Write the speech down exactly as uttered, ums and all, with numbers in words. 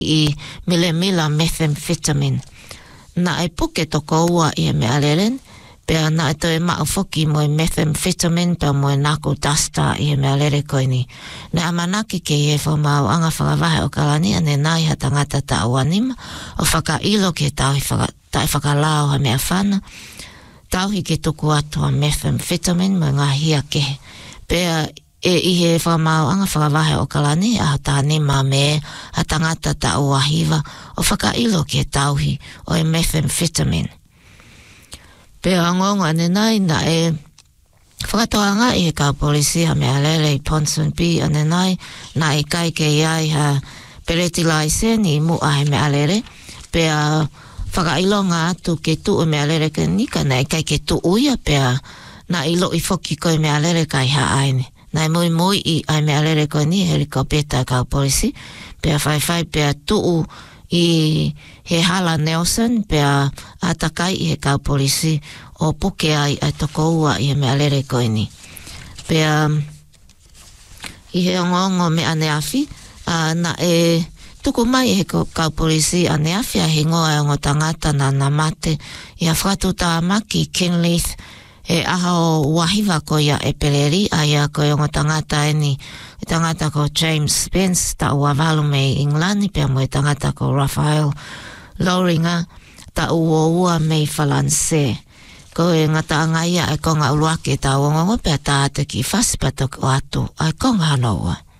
i mile mila methamphetamine. Na e puke toko ua i me aleren, pea na e toi maa foki mo methamphetamine pea mo nako dasta i me alere koini. Na amanaki ke e whamau anga whakavahe o kalani ane nai ha tangata ta awanima o whakailo ke tau i whaka, tai whakalao ha mea whana. Tauhi ke tuku atua methamphetamine mo ngā hia kehe. Pea e ihe whamau anga whakavahe o kalani a tāne mā me a tangata ta awahiva o whakailo ke tauhi o e methamphetamine. Pea ngongo ane nai na e whakatoanga i he kau polisi ha mea lele i Ponsonby B ane nai na e kai ke iai ha pereti laisen i mua he mea lele. Pea whakailonga atu ke tu o mea lele ke nika na e kai ke tu uia pea na ilo i foki koe mea lele kai ha aine. Na e mui mui i ai mea lele koe ni heri kau peta kau polisi. Pea whai whai pea tuu i he hala Nelson pea atakai i he kau polisi o puke ai ai toko ua i he mea lele koe ni. Pea i he ongongo me ane afi uh, na e tuku mai i he kau polisi ane afi a he ngoa e ngo tangata na na mate i a whatu ta maki Kinleith e aha o wahiva ko ia e peleri a ia ko i ngo tangata e ni e tangata ko James Spence ta ua valu me Inglani pea mo e tangata ko Raphael Loringa ta ua ua me Falanse ko e ngata anga ia e konga uluake ta uongongo pea ta ate ki fasipato o atu ai konga hanoa.